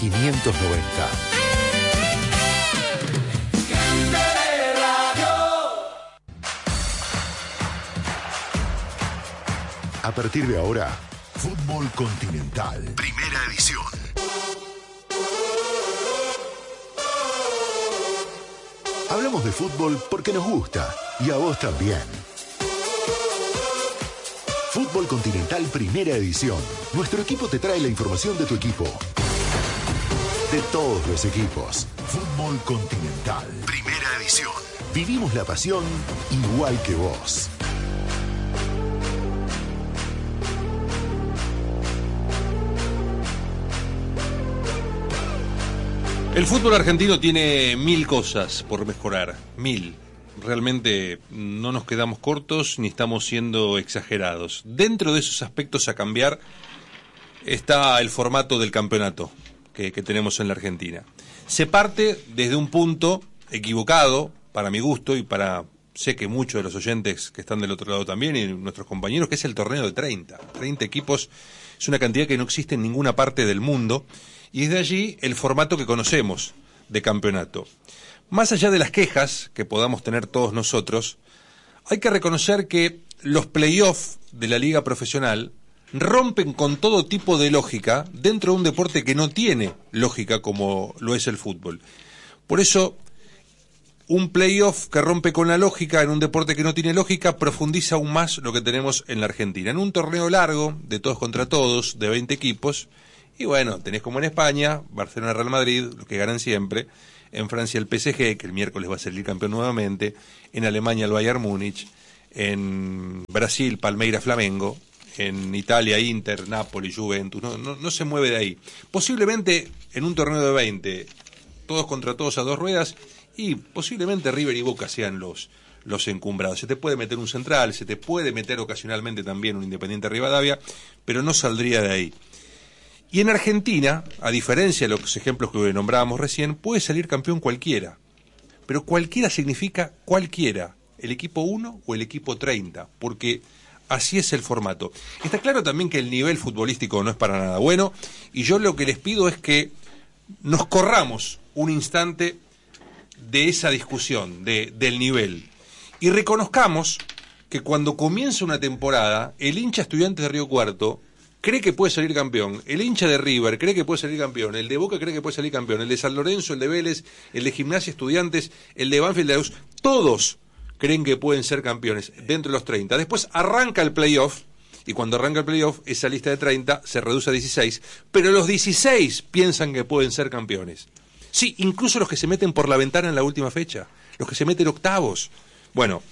590. A partir de ahora, Fútbol Continental, primera edición. Hablamos de fútbol porque nos gusta y a vos también. Fútbol Continental, primera edición. Nuestro equipo te trae la información de tu equipo. De todos los equipos. Fútbol Continental, primera edición. Vivimos la pasión igual que vos. El fútbol argentino tiene 1000 cosas por mejorar, 1000. Realmente no nos quedamos cortos ni estamos siendo exagerados. Dentro de esos aspectos a cambiar está el formato del campeonato que tenemos en la Argentina. Se parte desde un punto equivocado, para mi gusto y para, sé que muchos de los oyentes que están del otro lado también y nuestros compañeros, que es el torneo de 30 equipos. Es una cantidad que no existe en ninguna parte del mundo. Y es de allí el formato que conocemos de campeonato. Más allá de las quejas que podamos tener todos nosotros, hay que reconocer que los play-off de la liga profesional rompen con todo tipo de lógica dentro de un deporte que no tiene lógica como lo es el fútbol. Por eso, un play-off que rompe con la lógica en un deporte que no tiene lógica profundiza aún más lo que tenemos en la Argentina. En un torneo largo, de todos contra todos, de 20 equipos, y bueno, tenés como en España, Barcelona, Real Madrid, los que ganan siempre, en Francia el PSG, que el miércoles va a salir campeón nuevamente, en Alemania el Bayern Múnich, en Brasil Palmeiras Flamengo, en Italia Inter, Napoli, Juventus, no se mueve de ahí. Posiblemente en un torneo de 20, todos contra todos a dos ruedas, y posiblemente River y Boca sean los encumbrados. Se te puede meter un Central, se te puede meter ocasionalmente también un Independiente Rivadavia, pero no saldría de ahí. Y en Argentina, a diferencia de los ejemplos que nombrábamos recién, puede salir campeón cualquiera. Pero cualquiera significa cualquiera, el equipo 1 o el equipo 30, porque así es el formato. Está claro también que el nivel futbolístico no es para nada bueno, y yo lo que les pido es que nos corramos un instante de esa discusión, del nivel, y reconozcamos que cuando comienza una temporada, el hincha Estudiantes de Río Cuarto cree que puede salir campeón, el hincha de River cree que puede salir campeón, el de Boca cree que puede salir campeón, el de San Lorenzo, el de Vélez, el de Gimnasia Estudiantes, el de Banfield, de Lanús, todos creen que pueden ser campeones dentro de los 30. Después arranca el playoff, y cuando arranca el playoff, esa lista de 30 se reduce a 16, pero los 16 piensan que pueden ser campeones. Sí, incluso los que se meten por la ventana en la última fecha, los que se meten octavos. Bueno,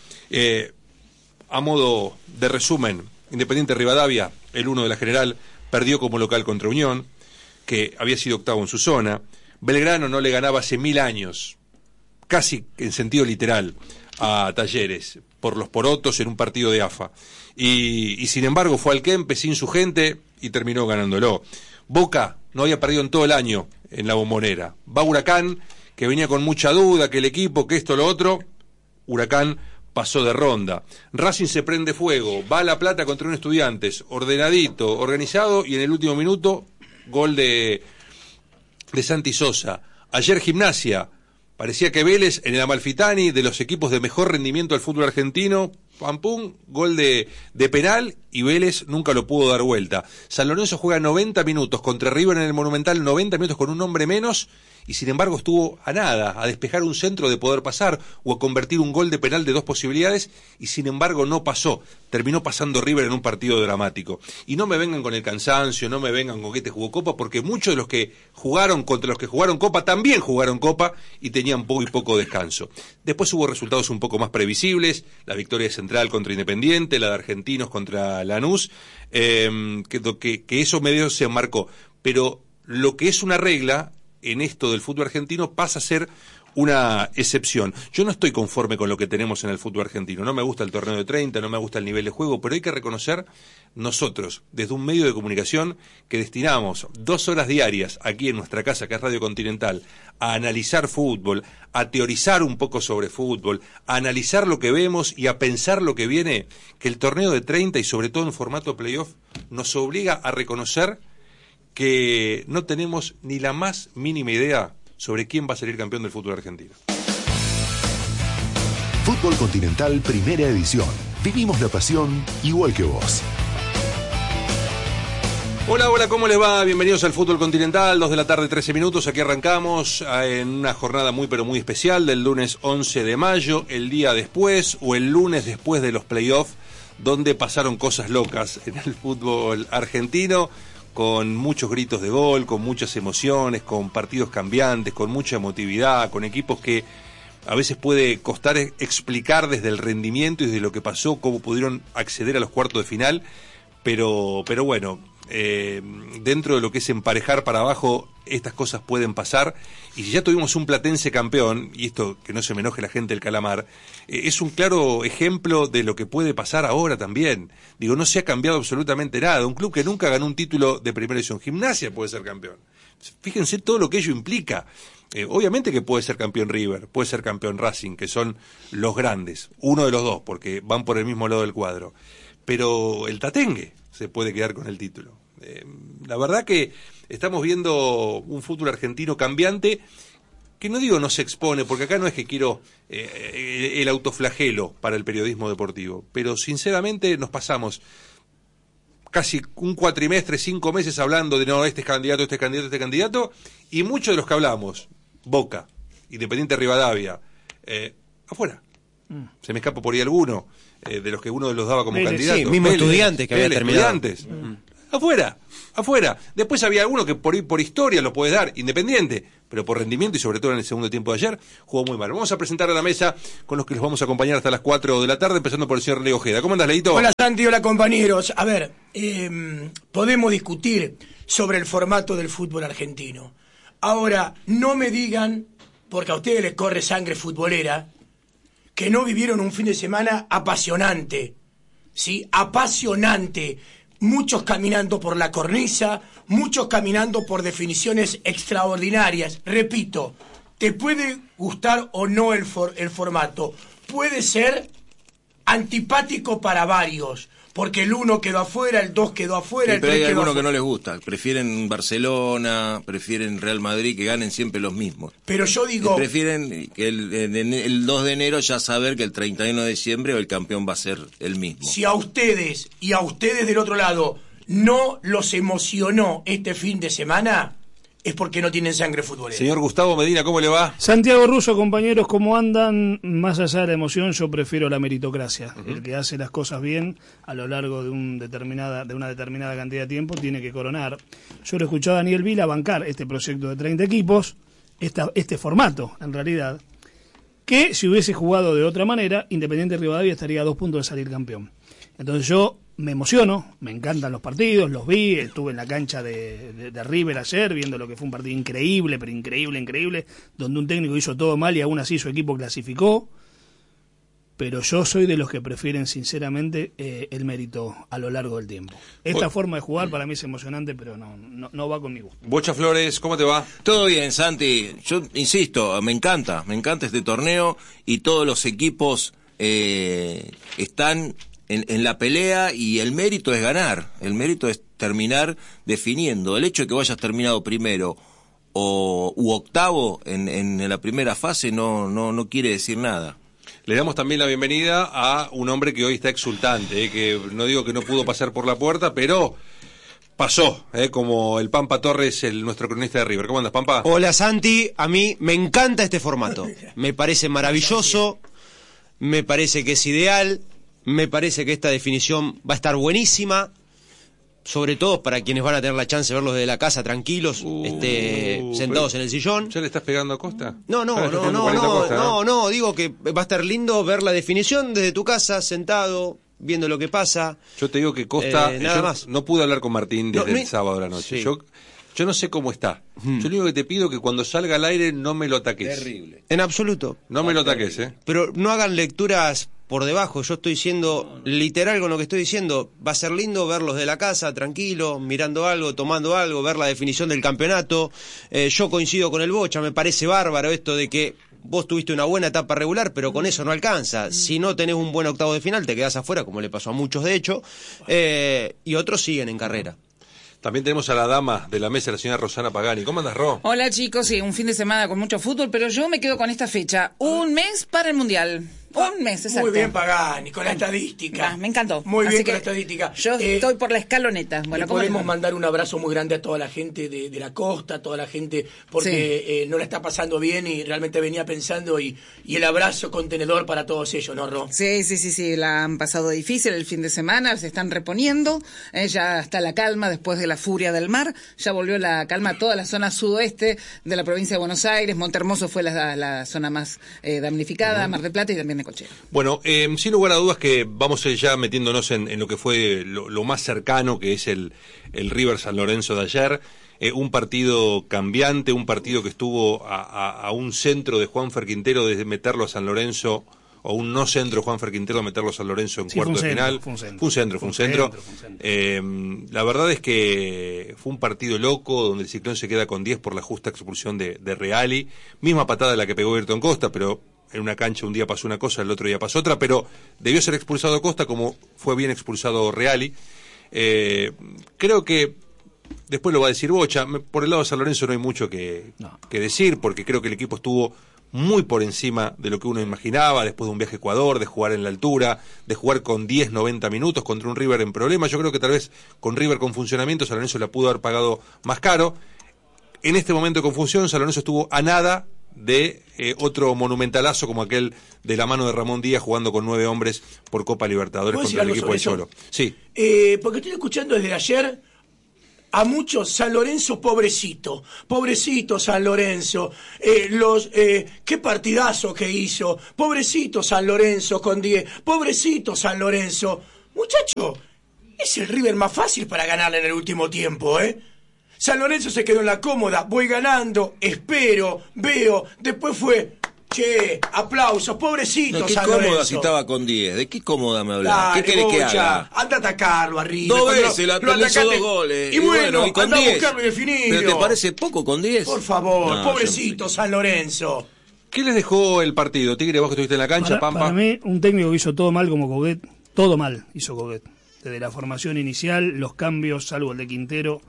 a modo de resumen, Independiente Rivadavia, el 1 de la General, perdió como local contra Unión, que había sido octavo en su zona. Belgrano no le ganaba hace 1000 años, casi en sentido literal, a Talleres, por los porotos en un partido de AFA. Y sin embargo fue al Kempe sin su gente y terminó ganándolo. Boca no había perdido en todo el año en la Bombonera. Va Huracán, que venía con mucha duda, que el equipo, que esto, lo otro. Huracán pasó de ronda. Racing se prende fuego, va a La Plata contra un Estudiantes, ordenadito, organizado, y en el último minuto, gol de Santi Sosa. Ayer Gimnasia, parecía que Vélez en el Amalfitani, de los equipos de mejor rendimiento del fútbol argentino, pam pum, gol de penal, y Vélez nunca lo pudo dar vuelta. San Lorenzo juega 90 minutos contra River en el Monumental, 90 minutos con un hombre menos, y sin embargo estuvo a nada, a despejar un centro de poder pasar, o a convertir un gol de penal de 2 posibilidades, y sin embargo no pasó. Terminó pasando River en un partido dramático. Y no me vengan con el cansancio, no me vengan con que te jugó Copa, porque muchos de los que jugaron contra los que jugaron Copa también jugaron Copa y tenían muy poco descanso. Después hubo resultados un poco más previsibles, la victoria de Central contra Independiente, la de Argentinos contra Lanús, que eso medio se marcó. Pero lo que es una regla en esto del fútbol argentino pasa a ser una excepción. Yo no estoy conforme con lo que tenemos en el fútbol argentino. No me gusta el torneo de 30, no me gusta el nivel de juego, pero hay que reconocer nosotros, desde un medio de comunicación que destinamos 2 horas diarias aquí en nuestra casa, que es Radio Continental, a analizar fútbol, a teorizar un poco sobre fútbol, a analizar lo que vemos y a pensar lo que viene, que el torneo de 30 y sobre todo en formato playoff nos obliga a reconocer que no tenemos ni la más mínima idea sobre quién va a salir campeón del fútbol argentino. Fútbol Continental Primera Edición. Vivimos la pasión igual que vos. Hola, hola, ¿cómo les va? Bienvenidos al Fútbol Continental, 2 de la tarde, 13 minutos. Aquí arrancamos en una jornada muy pero muy especial del lunes 11 de mayo, el día después o el lunes después de los playoffs, donde pasaron cosas locas en el fútbol argentino, con muchos gritos de gol, con muchas emociones, con partidos cambiantes, con mucha emotividad, con equipos que a veces puede costar explicar desde el rendimiento y desde lo que pasó, cómo pudieron acceder a los cuartos de final, pero bueno, dentro de lo que es emparejar para abajo, estas cosas pueden pasar, y si ya tuvimos un platense campeón, y esto que no se me enoje la gente del Calamar, es un claro ejemplo de lo que puede pasar ahora también. Digo, no se ha cambiado absolutamente nada. Un club que nunca ganó un título de primera división, Gimnasia, puede ser campeón. Fíjense todo lo que ello implica. Obviamente que puede ser campeón River, puede ser campeón Racing, que son los grandes, uno de los dos, porque van por el mismo lado del cuadro, pero el Tatengue se puede quedar con el título. La verdad que estamos viendo un fútbol argentino cambiante, que no digo no se expone, porque acá no es que quiero el autoflagelo para el periodismo deportivo, pero sinceramente nos pasamos casi un cuatrimestre, 5 meses hablando de no, este es candidato, este es candidato, este es candidato, y muchos de los que hablamos, Boca, Independiente Rivadavia, afuera. Se me escapa por ahí alguno, de los que uno los daba como candidato. Sí, mismo Estudiantes que había terminado. Estudiantes. Afuera. Después había alguno que por historia lo puedes dar, Independiente, pero por rendimiento y sobre todo en el segundo tiempo de ayer, jugó muy mal. Vamos a presentar a la mesa con los que los vamos a acompañar hasta las 4 de la tarde, empezando por el señor Leo Ojeda. ¿Cómo andás, Leito? Hola, Santi, hola, compañeros. A ver, podemos discutir sobre el formato del fútbol argentino. Ahora, no me digan, porque a ustedes les corre sangre futbolera, que no vivieron un fin de semana apasionante, ¿sí? Apasionante. Muchos caminando por la cornisa, muchos caminando por definiciones extraordinarias. Repito, te puede gustar o no el formato. Puede ser antipático para varios, porque el 1 quedó afuera, el 2 quedó afuera, sí, el 3 quedó afuera. Pero hay algunos que no les gusta, prefieren Barcelona, prefieren Real Madrid, que ganen siempre los mismos. Pero yo digo... Prefieren que el 2 de enero ya saber que el 31 de diciembre el campeón va a ser el mismo. Si a ustedes y a ustedes del otro lado no los emocionó este fin de semana, es porque no tienen sangre futbolera. Señor Gustavo Medina, ¿cómo le va? Santiago Russo, compañeros, ¿cómo andan? Más allá de la emoción, yo prefiero la meritocracia. El que hace las cosas bien a lo largo de una determinada cantidad de tiempo tiene que coronar. Yo lo he escuchado a Daniel Vila bancar este proyecto de 30 equipos, este formato, en realidad, que si hubiese jugado de otra manera, Independiente Rivadavia estaría a 2 puntos de salir campeón. Entonces yo me emociono, me encantan los partidos, los vi, estuve en la cancha de River ayer viendo lo que fue un partido increíble, pero increíble, donde un técnico hizo todo mal y aún así su equipo clasificó, pero yo soy de los que prefieren sinceramente el mérito a lo largo del tiempo. Esta forma de jugar para mí es emocionante, pero no va conmigo. Bocha Flores, ¿cómo te va? Todo bien, Santi, yo insisto, me encanta este torneo y todos los equipos están en la pelea, y el mérito es ganar, el mérito es terminar definiendo. El hecho de que vayas terminado primero u octavo en la primera fase no quiere decir nada. Le damos también la bienvenida a un hombre que hoy está exultante, que no digo que no pudo pasar por la puerta, pero pasó, como el Pampa Torres, nuestro cronista de River. ¿Cómo andas, Pampa? Hola, Santi, a mí me encanta este formato, me parece maravilloso, me parece que es ideal. Me parece que esta definición va a estar buenísima, sobre todo para quienes van a tener la chance de verlos desde la casa tranquilos, sentados en el sillón. ¿Ya le estás pegando a Costa? No, digo que va a estar lindo ver la definición desde tu casa, sentado, viendo lo que pasa. Yo te digo que Costa, nada más. No pude hablar con Martín desde el sábado de la noche. Sí. Yo no sé cómo está. Yo lo único que te pido es que cuando salga al aire no me lo ataques. Terrible. En absoluto. No me lo ataques, Pero no hagan lecturas por debajo, yo estoy siendo literal con lo que estoy diciendo. Va a ser lindo verlos de la casa, tranquilo, mirando algo, tomando algo, ver la definición del campeonato. Yo coincido con el Bocha, me parece bárbaro esto de que vos tuviste una buena etapa regular, pero con eso no alcanza. Si no tenés un buen octavo de final, te quedás afuera, como le pasó a muchos de hecho, y otros siguen en carrera. También tenemos a la dama de la mesa, la señora Rosana Pagani. ¿Cómo andas, Ro? Hola chicos, sí, un fin de semana con mucho fútbol, pero yo me quedo con esta fecha. Un mes para el Mundial. Un mes, exacto. Muy bien, Pagani, con la estadística. Me encantó. Muy bien Así con la que estadística. Yo estoy por la escaloneta. Bueno, le podemos mandar un abrazo muy grande a toda la gente de la costa, toda la gente, porque no la está pasando bien y realmente venía pensando, y el abrazo contenedor para todos ellos, ¿no, Ro? Sí, la han pasado difícil el fin de semana, se están reponiendo, ya está la calma después de la furia del mar, ya volvió la calma a toda la zona sudoeste de la provincia de Buenos Aires, Montehermoso fue la zona más damnificada, Mar del Plata y también Necochea. Bueno, sin lugar a dudas que vamos ya metiéndonos en lo que fue lo más cercano, que es el River San Lorenzo de ayer. Un partido cambiante, un partido que estuvo a un centro de Juanfer Quintero de meterlo a San Lorenzo, o un no centro de Juanfer Quintero de meterlo a San Lorenzo en cuarto de final. Fue un centro. La verdad es que fue un partido loco, donde el Ciclón se queda con 10 por la justa expulsión de Reali. Misma patada de la que pegó Ayrton Costa, pero en una cancha un día pasó una cosa, el otro día pasó otra, pero debió ser expulsado Costa como fue bien expulsado Reali. Creo que después lo va a decir Bocha. Por el lado de San Lorenzo no hay mucho que decir, porque creo que el equipo estuvo muy por encima de lo que uno imaginaba, después de un viaje a Ecuador, de jugar en la altura, de jugar con 10-90 minutos contra un River en problemas. Yo creo que tal vez con River con funcionamiento San Lorenzo la pudo haber pagado más caro. En este momento de confusión, San Lorenzo estuvo a nada de otro monumentalazo como aquel de la mano de Ramón Díaz jugando con 9 hombres por Copa Libertadores contra el equipo del Cholo. Sí. Porque estoy escuchando desde ayer a muchos: San Lorenzo pobrecito San Lorenzo, qué partidazo que hizo, pobrecito San Lorenzo con 10, pobrecito San Lorenzo. Muchacho, es el River más fácil para ganarle en el último tiempo, San Lorenzo se quedó en la cómoda, voy ganando, espero, veo, después fue, aplausos, pobrecito San Lorenzo. ¿Qué cómoda si estaba con 10? ¿De qué cómoda me hablas? Dale, ¿Qué querés que haga? Anda a atacarlo arriba. 2 veces le hizo 2 goles. Y bueno, y con anda 10. a buscarlo y definirlo. ¿Pero te parece poco con 10? Por favor, pobrecito San Lorenzo. ¿Qué les dejó el partido? Tigre, vos que estuviste en la cancha, Pampa. Para mí, un técnico que hizo todo mal como Coudet, todo mal hizo Coudet. Desde la formación inicial, los cambios, salvo el de Quintero,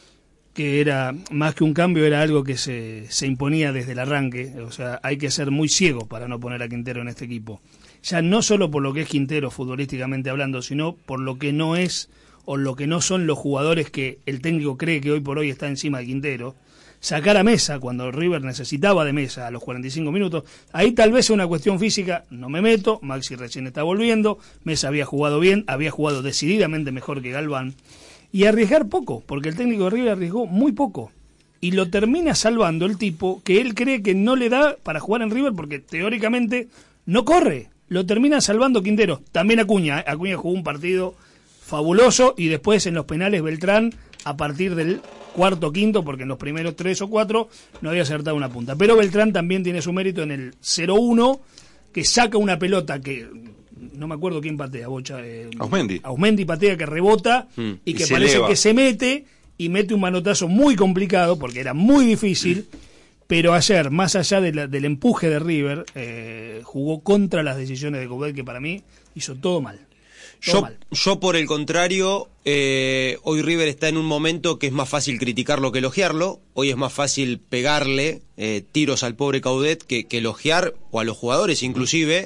que era más que un cambio, era algo que se imponía desde el arranque. O sea, hay que ser muy ciego para no poner a Quintero en este equipo. Ya no solo por lo que es Quintero futbolísticamente hablando, sino por lo que no es o lo que no son los jugadores que el técnico cree que hoy por hoy está encima de Quintero. Sacar a Mesa cuando River necesitaba de Mesa a los 45 minutos, ahí tal vez es una cuestión física, no me meto, Maxi recién está volviendo, Mesa había jugado bien, había jugado decididamente mejor que Galván, y arriesgar poco, porque el técnico de River arriesgó muy poco, y lo termina salvando el tipo que él cree que no le da para jugar en River, porque teóricamente no corre, lo termina salvando Quintero. También Acuña jugó un partido fabuloso, y después en los penales Beltrán, a partir del cuarto o quinto, porque en los primeros 3 o 4 no había acertado una punta, pero Beltrán también tiene su mérito en el 0-1, que saca una pelota que no me acuerdo quién patea, Bocha. Ausmendi patea, que rebota y que parece eleva, que se mete y mete un manotazo muy complicado porque era muy difícil, pero ayer, más allá del empuje de River, jugó contra las decisiones de Coudet, que para mí hizo todo mal. Yo por el contrario, hoy River está en un momento que es más fácil criticarlo que elogiarlo. Hoy es más fácil pegarle tiros al pobre Coudet que elogiar, o a los jugadores inclusive.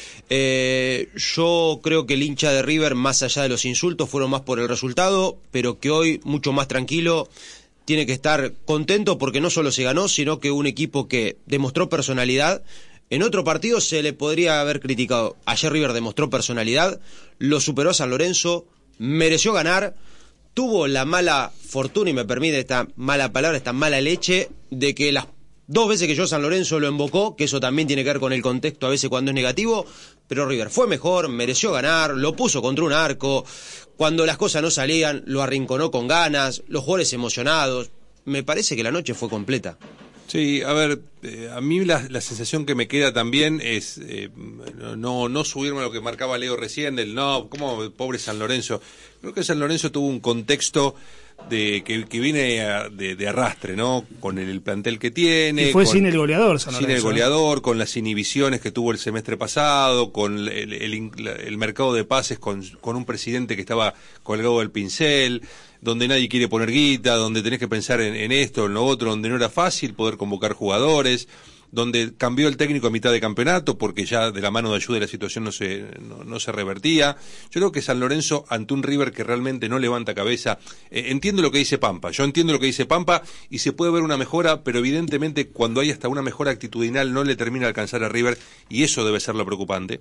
Yo creo que el hincha de River, más allá de los insultos, fueron más por el resultado, pero que hoy, mucho más tranquilo, tiene que estar contento porque no solo se ganó, sino que un equipo que demostró personalidad. En otro partido se le podría haber criticado. Ayer River demostró personalidad, lo superó a San Lorenzo, mereció ganar, tuvo la mala fortuna, y me permite esta mala palabra, esta mala leche, de que las 2 veces que yo San Lorenzo lo invocó, que eso también tiene que ver con el contexto a veces cuando es negativo, pero River fue mejor, mereció ganar, lo puso contra un arco, cuando las cosas no salían, lo arrinconó con ganas, los jugadores emocionados. Me parece que la noche fue completa. Sí, a ver, a mí la sensación que me queda también es no subirme a lo que marcaba Leo recién, del no, como pobre San Lorenzo. Creo que San Lorenzo tuvo un contexto que viene de arrastre, ¿no? Con el plantel que tiene. Y fue sin el goleador, San Lorenzo. Sin el goleador, con las inhibiciones que tuvo el semestre pasado, con el mercado de pases con un presidente que estaba colgado del pincel. donde nadie quiere poner guita, donde tenés que pensar en esto, en lo otro, donde no era fácil poder convocar jugadores, donde cambió el técnico a mitad de campeonato porque ya de la mano de ayuda la situación no se revertía. Yo creo que San Lorenzo, ante un River que realmente no levanta cabeza, entiendo lo que dice Pampa, yo entiendo lo que dice Pampa y se puede ver una mejora, pero evidentemente cuando hay hasta una mejora actitudinal no le termina de alcanzar a River y eso debe ser lo preocupante.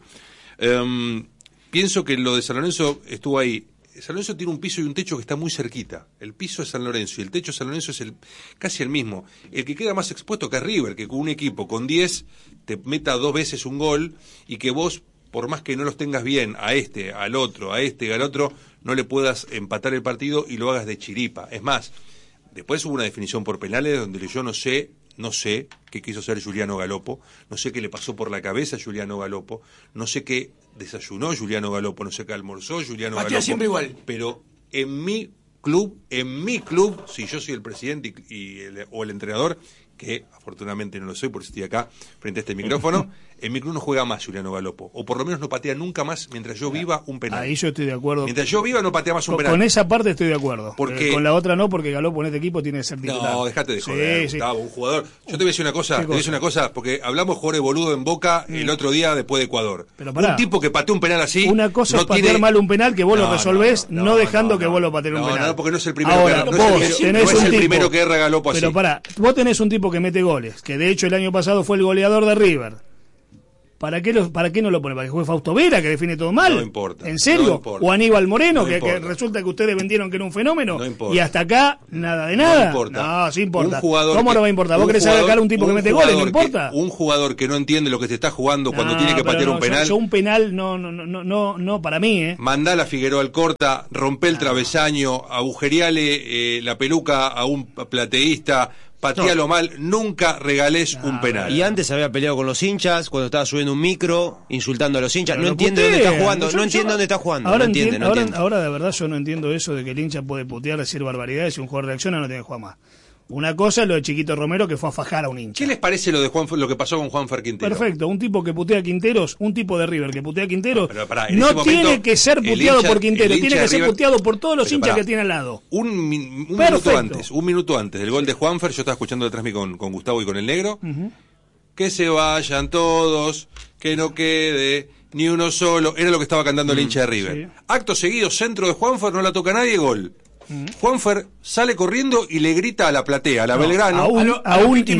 Pienso que lo de San Lorenzo estuvo ahí. San Lorenzo tiene un piso y un techo que está muy cerquita. El piso es San Lorenzo y el techo de San Lorenzo es casi el mismo. El que queda más expuesto que es River, que con un equipo con 10 te meta 2 veces un gol y que vos, por más que no los tengas bien a este, al otro, no le puedas empatar el partido y lo hagas de chiripa. Es más, después hubo una definición por penales donde yo no sé qué quiso hacer Giuliano Galoppo, no sé qué le pasó por la cabeza a Giuliano Galoppo, no sé qué desayunó Giuliano Galoppo, no sé qué almorzó Giuliano Galoppo. Siempre igual. Pero en mi club, si yo soy el presidente o el entrenador, que afortunadamente no lo soy, por eso estoy acá frente a este micrófono, en mi club no juega más Giuliano Galoppo, o por lo menos no patea nunca más mientras yo viva un penal. Ahí yo estoy de acuerdo. Mientras yo viva no patea más un penal. Con esa parte estoy de acuerdo. Porque con la otra no, porque Galoppo en este equipo tiene que ser titular. No, dejate de joder, sí, Gustavo, un jugador. Yo te voy a decir una cosa, porque hablamos de jugadores boludo en Boca el otro día después de Ecuador. Pero pará, un tipo que patea un penal así. Una cosa no es patear mal un penal que vos lo resolvés, no dejando que vos lo patees un penal. No, porque no es el primero Ahora, primero que erra Galoppo así. Pero pará, vos tenés un tipo que mete goles, que de hecho el año pasado fue el goleador de River. ¿Para qué no lo pone? ¿Para que juegue Fausto Vera, que define todo mal? No importa. ¿En serio? No importa. ¿O Aníbal Moreno, No que resulta que ustedes vendieron que era un fenómeno? No importa. Y hasta acá, nada de nada. No importa. No, sí importa. ¿Cómo no va a importar? ¿Vos querés sacar a un tipo que mete goles? ¿No importa? Un jugador que no entiende lo que se está jugando cuando tiene que patear un penal. Yo un penal no para mí, Mandala a Figueroa al corta, rompe el travesaño, agujereale la peluca a un plateísta, patealo mal, nunca regales un penal. Y antes había peleado con los hinchas, cuando estaba subiendo un micro, insultando a los hinchas. No entiende dónde está jugando, no entiende dónde está jugando. Ahora de verdad yo no entiendo eso de que el hincha puede putear, decir barbaridades, si un jugador reacciona no tiene que jugar más. Una cosa es lo de Chiquito Romero, que fue a fajar a un hincha. ¿Qué les parece lo que pasó con Juanfer Quintero? Perfecto, un tipo que putea a Quinteros, un tipo de River que putea a Quinteros, no tiene que ser puteado por Quintero, tiene que ser puteado por todos los hinchas que tiene al lado. Un minuto antes del gol de Juanfer, yo estaba escuchando detrás de mí con Gustavo y con el negro, que se vayan todos, que no quede ni uno solo, era lo que estaba cantando el hincha de River. Sí. Acto seguido, centro de Juanfer, no la toca nadie, gol. Juanfer sale corriendo y le grita a la platea, a la Belgrano, a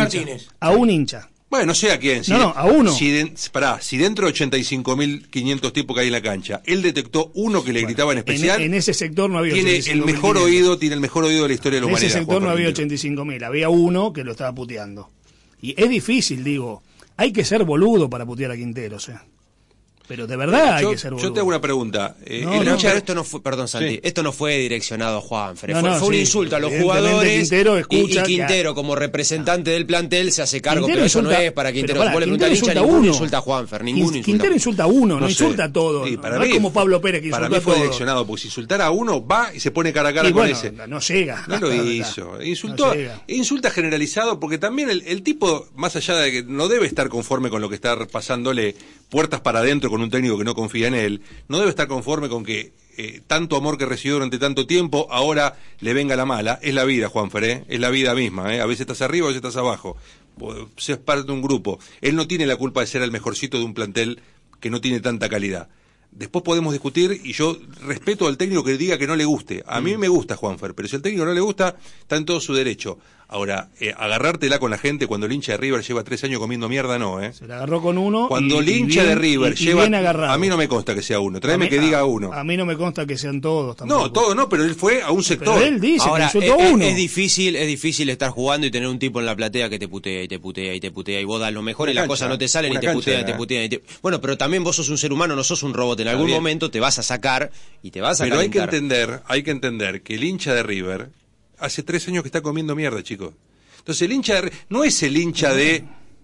un hincha. Bueno, no sé a quién. A uno. Si dentro de 85.500 tipos que hay en la cancha, él detectó uno que le gritaba en especial. En ese sector no había tiene el mejor oído de la historia de la humanidad. En ese sector no había 85.000, había uno que lo estaba puteando. Y es difícil, digo, hay que ser boludo para putear a Quintero, Pero de verdad hay que ser boludo. Yo te hago una pregunta. Pero esto no fue, perdón Santi, esto no fue direccionado a Juanfer, fue un insulto a los Evidentemente jugadores. Quintero y Quintero como representante del plantel se hace cargo, Quintero pero eso insulta, no es para Quintero. Vos le Quintero preguntás al hincha, ninguno insulta a Juanfer, Quintero insulta a uno, no insulta a todos. No es como Pablo Pérez que insulta a todos. Para mí fue direccionado, porque si insultara a uno, va y se pone cara a cara con ese. No llega. No lo hizo. Insulta generalizado, porque también el tipo, más allá de que no debe estar conforme con lo que está pasándole puertas para adentro con un técnico que no confía en él, no debe estar conforme con que tanto amor que recibió durante tanto tiempo ahora le venga la mala. Es la vida, Juanfer, es la vida misma, a veces estás arriba, a veces estás abajo, seas parte de un grupo. Él no tiene la culpa de ser el mejorcito de un plantel que no tiene tanta calidad. Después podemos discutir, y yo respeto al técnico que diga que no le guste. A mí me gusta Juanfer, pero si al técnico no le gusta, está en todo su derecho. Ahora, agarrártela con la gente cuando el hincha de River lleva 3 años comiendo mierda, no, Se la agarró con uno. Cuando el hincha de River lleva... bien agarrado. A mí no me consta que sea uno, tráeme que diga uno. A mí no me consta que sean todos tampoco. No, todos no, pero él fue a un sector. Pero él dice ahora, que insultó a uno. Es difícil estar jugando y tener un tipo en la platea que te putea y te putea y te putea y vos das lo mejor y las cosas no te salen y te putean. Bueno, pero también vos sos un ser humano, no sos un robot. En algún momento te vas a sacar y te vas a calentar. Pero hay que entender que el hincha de River hace 3 años que está comiendo mierda, chicos. Entonces el hincha no es el hincha de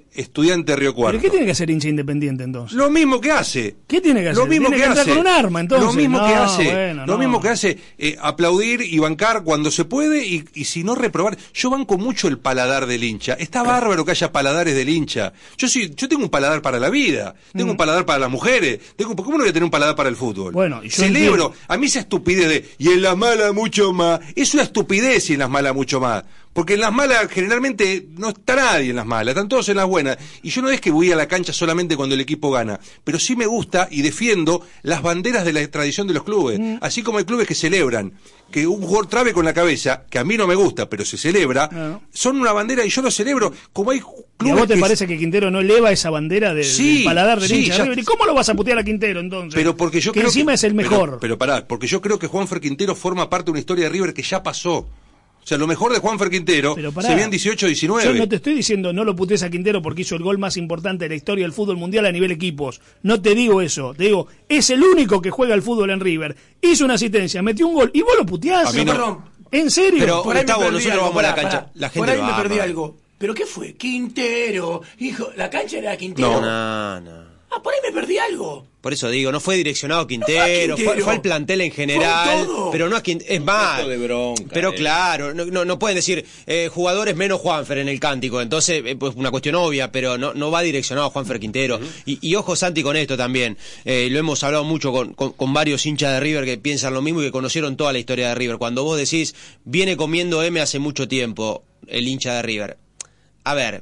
Estudiante de Río Cuarto. ¿Pero qué tiene que hacer hincha Independiente entonces? Lo mismo que hace. ¿Qué tiene que hacer? Lo mismo ¿Tiene que entrar hace. con un arma entonces? Lo mismo que hace. Bueno, lo mismo que hace. Aplaudir y bancar cuando se puede y si no reprobar. Yo banco mucho el paladar del hincha. Está bárbaro que haya paladares del hincha. Yo tengo un paladar para la vida. Tengo un paladar para las mujeres. ¿Cómo no voy a tener un paladar para el fútbol? Bueno, y yo celebro. entiendo. A mí esa estupidez de y en las malas mucho más. Es una estupidez y en las malas mucho más. Porque en las malas generalmente no está nadie en las malas, están todos en las buenas. Y yo no es que voy a la cancha solamente cuando el equipo gana, pero sí me gusta y defiendo las banderas de la tradición de los clubes. Así como hay clubes que celebran que un jugador trabe con la cabeza, que a mí no me gusta, pero se celebra, son una bandera y yo lo celebro. Como hay clubes. ¿Y a vos te parece que Quintero no eleva esa bandera del paladar del hincha de ya... River? ¿Y cómo lo vas a putear a Quintero entonces? Pero porque yo que creo encima es el mejor. Pero pará, porque yo creo que Juanfer Quintero forma parte de una historia de River que ya pasó. O sea, lo mejor de Juanfer Quintero se ve en 18-19. Yo no te estoy diciendo no lo putees a Quintero porque hizo el gol más importante de la historia del fútbol mundial a nivel equipos. No te digo eso. Te digo, es el único que juega al fútbol en River. Hizo una asistencia, metió un gol y vos lo puteás. A mí no. Perdón. ¿En serio? Pero Por ahí Gustavo, me perdí nosotros algo, vamos a la pará, cancha. pará. La gente Por ahí va, me perdí va. algo. ¿Pero qué fue? Quintero. Hijo, la cancha era Quintero. No. Ah, por ahí me perdí algo. Por eso digo, no fue direccionado a Quintero, fue al plantel en general, pero no a Quintero, es más. Esto de bronca, pero claro, no pueden decir jugadores menos Juanfer en el cántico, entonces pues una cuestión obvia, pero no va direccionado a Juanfer Quintero. Y ojo Santi con esto también, lo hemos hablado mucho con varios hinchas de River que piensan lo mismo y que conocieron toda la historia de River. Cuando vos decís, viene comiendo M hace mucho tiempo el hincha de River. A ver,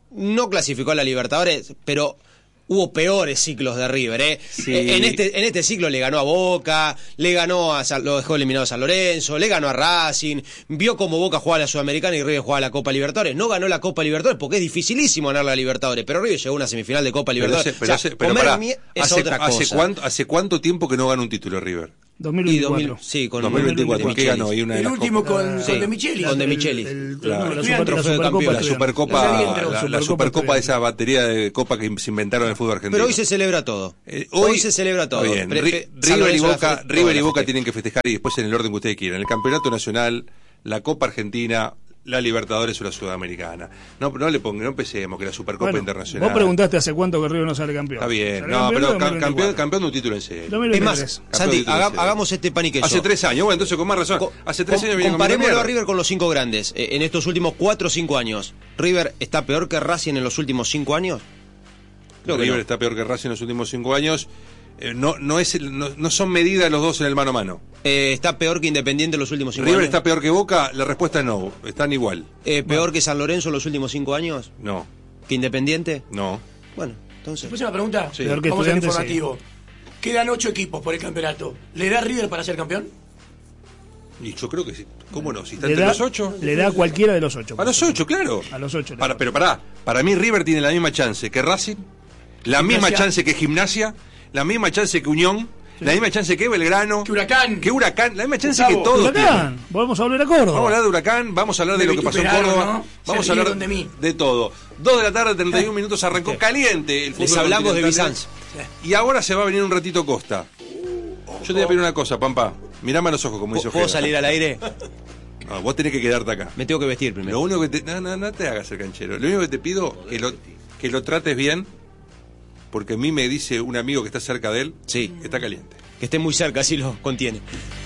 no clasificó a la Libertadores, pero hubo peores ciclos de River, ¿eh? Sí. En este ciclo le ganó a Boca, le ganó lo dejó eliminado a San Lorenzo, le ganó a Racing, vio como Boca jugaba la Sudamericana y River jugaba la Copa Libertadores. No ganó la Copa Libertadores porque es dificilísimo ganar la Libertadores, pero River llegó a una semifinal de Copa Libertadores. Pero pará, es otra cosa. ¿hace cuánto tiempo que no gana un título River? 2024. Sí, con 2024. ¿Qué ganó? Y una de El las último copas. con De Micheli. Con De Micheli. La Supercopa de esa batería de copa que se inventaron en el fútbol argentino. Pero hoy se celebra todo. Hoy se celebra todo. Bien. River y Boca tienen que festejar y después en el orden que ustedes quieran. El Campeonato Nacional, la Copa Argentina, la Libertadores o la Sudamericana. No empecemos que la Supercopa Internacional. Vos preguntaste hace cuánto que River no sale campeón. Está bien, ¿Sale no, pero campeón campeón de un título en serio. 2023. Es más, Santi, hagamos este pan y queso. Hace 3 años, bueno, entonces con más razón. Hace 3 años viene comparémoslo a River con los 5 grandes. En estos últimos 4 o 5 años, ¿River está peor que Racing en los últimos 5 años? Creo que River está peor que Racing en los últimos 5 años. No son medidas los dos en el mano a mano. ¿Está peor que Independiente en los últimos 5 años? ¿River está peor que Boca? La respuesta es no, están igual. ¿Peor que San Lorenzo en los últimos 5 años? No. ¿Que Independiente? No. Bueno, entonces... Próxima pregunta. Sí. Peor que Vamos al Estudiantes, informativo. Quedan 8 equipos por el campeonato. ¿Le da River para ser campeón? Y yo creo que sí. ¿Cómo no? Si está Le entre da, los 8. le da a cualquiera de los 8. A los 8, claro. A los 8. Pero para mí River tiene la misma chance que Racing, la misma chance que Gimnasia, la misma chance que Unión, la misma chance que Belgrano, Que Huracán. la misma chance Gustavo, que todos. Huracán. Vamos a volver a Córdoba. Vamos a hablar de Huracán, vamos a hablar de lo que pasó en Vituperaron, Córdoba, ¿no? vamos Se a hablar rieron de mí. de todo. 2 de la tarde, 31 minutos, arrancó caliente el fútbol. Les hablamos de continental. Bizanz. Y ahora se va a venir un ratito Costa. Yo te voy a pedir una cosa, Pampa. Mirame a los ojos como dice ¿Puedo Ojeda. salir al aire? No, vos tenés que quedarte acá. Me tengo que vestir primero. Lo único que no te hagas el canchero. Lo único que te pido que lo trates bien, porque a mí me dice un amigo que está cerca de él, Sí. que está caliente. Que esté muy cerca, así lo contiene.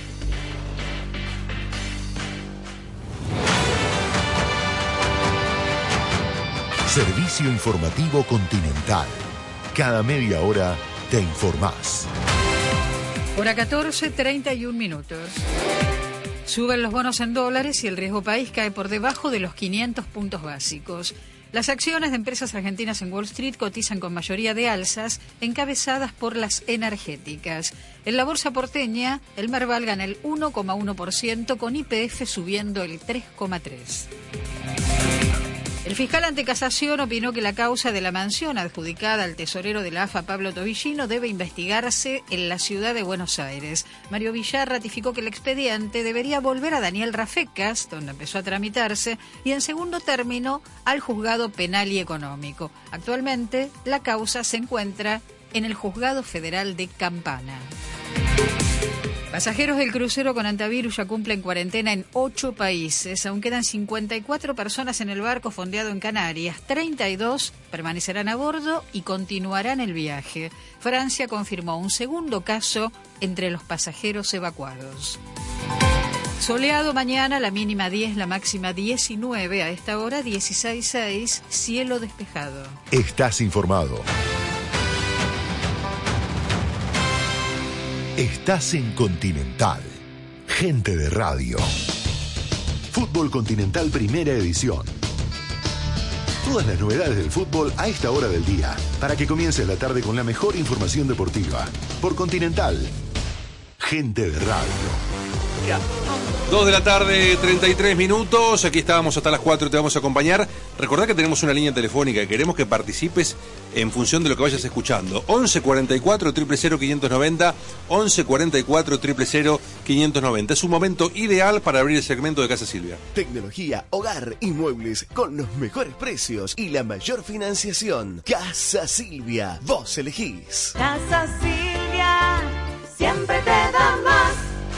Servicio informativo Continental. Cada media hora te informás. Hora 14, 31 minutos. Suben los bonos en dólares y el riesgo país cae por debajo de los 500 puntos básicos. Las acciones de empresas argentinas en Wall Street cotizan con mayoría de alzas, encabezadas por las energéticas. En la bolsa porteña, el Merval gana el 1,1%, con YPF subiendo el 3,3%. El fiscal ante casación opinó que la causa de la mansión adjudicada al tesorero de la AFA, Pablo Tobillino, debe investigarse en la ciudad de Buenos Aires. Mario Villar ratificó que el expediente debería volver a Daniel Rafecas, donde empezó a tramitarse, y en segundo término al juzgado penal y económico. Actualmente, la causa se encuentra en el juzgado federal de Campana. Pasajeros del crucero con antivirus ya cumplen cuarentena en 8 países. Aún quedan 54 personas en el barco fondeado en Canarias. 32 permanecerán a bordo y continuarán el viaje. Francia confirmó un segundo caso entre los pasajeros evacuados. Soleado mañana, la mínima 10, la máxima 19. A esta hora 16,6, cielo despejado. Estás informado. Estás en Continental. Gente de radio. Fútbol Continental Primera Edición. Todas las novedades del fútbol a esta hora del día, para que comiences la tarde con la mejor información deportiva. Por Continental. Gente de radio. 2 de la tarde, 33 minutos. Aquí estábamos hasta las 4, te vamos a acompañar. Recordá que tenemos una línea telefónica. Queremos que participes en función de lo que vayas escuchando. 11 44 000 590. 11 44 000 590. Es un momento ideal para abrir el segmento de Casa Silvia. Tecnología, hogar y muebles con los mejores precios y la mayor financiación. Casa Silvia. Vos elegís. Casa Silvia. Siempre te da más.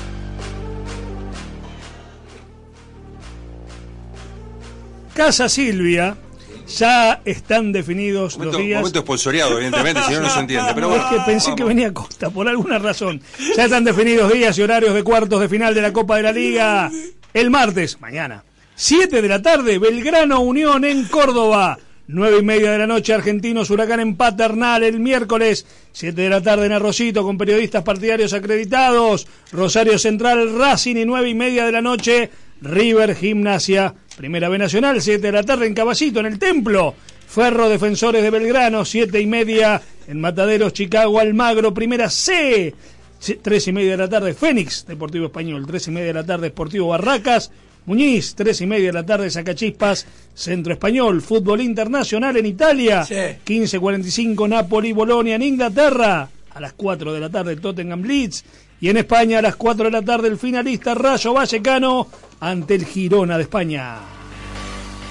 Casa Silvia, ya están definidos los días. Momento esponsoreado, evidentemente, si no, no se entiende. Pero bueno, es que pensé que venía Costa, por alguna razón. Ya están definidos días y horarios de cuartos de final de la Copa de la Liga. El martes, mañana, 7 de la tarde, Belgrano Unión en Córdoba. 9:30 de la noche, Argentinos Huracán en Paternal. El miércoles, 7 de la tarde en Arrocito, con periodistas partidarios acreditados. Rosario Central, Racing, y 9:30 de la noche, River Gimnasia. Primera B Nacional, 7 de la tarde en Caballito, en el Templo. Ferro Defensores de Belgrano, 7:30 en Mataderos, Chicago, Almagro. Primera C, 3:30 de la tarde, Fénix, Deportivo Español. 3:30 de la tarde, Sportivo Barracas. Muñiz, 3:30 de la tarde, Sacachispas, Centro Español. Fútbol internacional en Italia, sí. 15:45, Napoli, Bolonia en Inglaterra. A las 4 de la tarde, Tottenham Leeds. Y en España, a las 4 de la tarde, el finalista Rayo Vallecano ante el Girona de España.